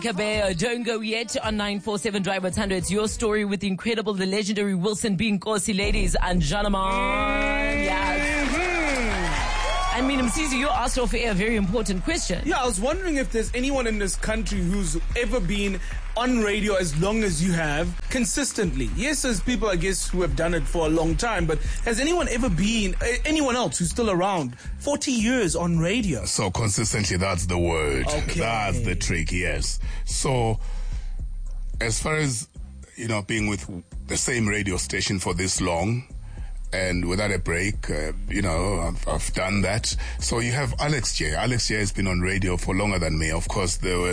Kabeo, don't go yet on 947 Drive 100. It's your story with the incredible, the legendary Wilson being Nkosi, ladies and gentlemen. Yes. I mean, Msizi, you asked off air a very important question. Yeah, I was wondering if there's anyone in this country who's ever been on radio as long as you have, consistently. Yes, there's people, I guess, who have done it for a long time, but has anyone ever been, anyone else who's still around, 40 years on radio? So consistently, that's the word. Okay. That's the trick, yes. So, as far as, being with the same radio station for this long, and without a break, I've done that. So you have Alex J. Alex J has been on radio for longer than me. Of course, there were